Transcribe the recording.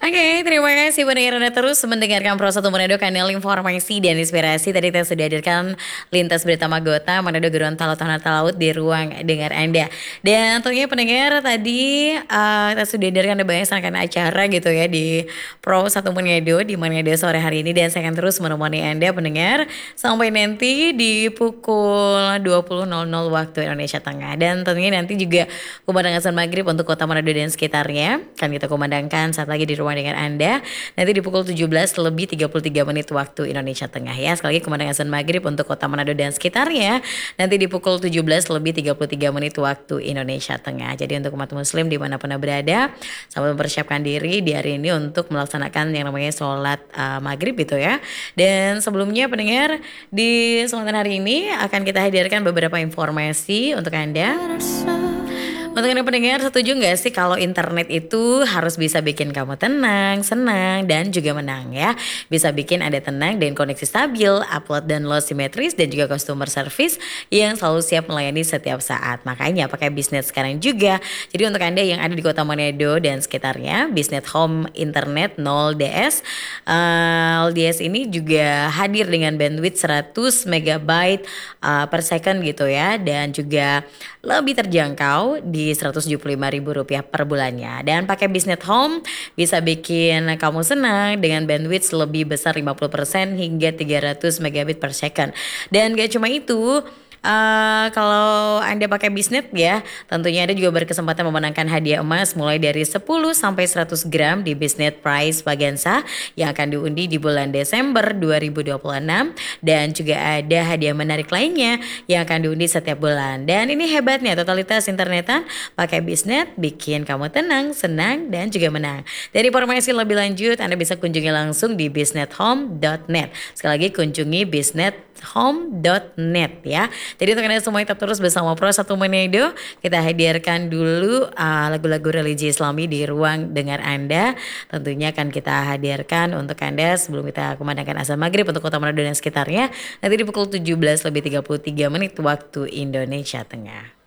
Oke, terima kasih pendengar Anda terus mendengarkan Pro 1 Manado, kanal informasi dan inspirasi. Tadi kita sudah hadirkan lintas berita Magota, Manado Gorontalo Tanah Laut di ruang dengar Anda. Dan tentunya pendengar tadi kita sudah hadirkan ada banyak serangkaian acara gitu ya di Pro 1 Manado di Manado sore hari ini. Dan saya akan terus menemani Anda pendengar sampai nanti di pukul 20.00 waktu Indonesia Tengah. Dan tentunya nanti juga kumandang azan maghrib untuk kota Manado dan sekitarnya kan kita kumandangkan saat lagi di rumah dengan Anda nanti di pukul 17 lebih 33 menit waktu Indonesia Tengah ya. Sekali lagi kumandang azan maghrib untuk kota Manado dan sekitarnya nanti di pukul 17 lebih 33 menit waktu Indonesia Tengah. Jadi untuk umat muslim dimanapun Anda berada, selamat mempersiapkan diri di hari ini untuk melaksanakan yang namanya sholat maghrib gitu ya. Dan sebelumnya pendengar, di kesempatan hari ini akan kita hadirkan beberapa informasi untuk Anda. Untuk Anda pendengar, setuju nggak sih kalau internet itu harus bisa bikin kamu tenang, senang, dan juga menang ya? Bisa bikin Anda tenang dan koneksi stabil, upload dan load simetris, dan juga customer service yang selalu siap melayani setiap saat. Makanya pakai Bisnet sekarang juga. Jadi untuk Anda yang ada di kota Manado dan sekitarnya, Bisnet Home Internet 0DS. LDS ini juga hadir dengan bandwidth 100 MB per second gitu ya. Dan juga lebih terjangkau di Rp175.000 per bulannya. Dan pakai Bisnet Home bisa bikin kamu senang dengan bandwidth lebih besar 50% hingga 300 megabit per second. Dan gak cuma itu, kalau Anda pakai Bisnet ya, tentunya Anda juga berkesempatan memenangkan hadiah emas mulai dari 10 sampai 100 gram di Bisnet Prize Vaganza yang akan diundi di bulan Desember 2026, dan juga ada hadiah menarik lainnya yang akan diundi setiap bulan. Dan ini hebatnya totalitas internetan pakai Bisnet bikin kamu tenang, senang, dan juga menang. Dari informasi lebih lanjut Anda bisa kunjungi langsung di bisnethome.net. Sekali lagi kunjungi bisnethome.net ya. Jadi untuk Anda semua tetap terus bersama Pro 1 Manado. Kita hadirkan dulu lagu-lagu religi Islami di ruang dengar Anda. Tentunya akan kita hadirkan untuk Anda sebelum kita kumandangkan azan maghrib untuk kota Manado dan sekitarnya. Nanti di pukul 17 lebih 33 menit waktu Indonesia Tengah.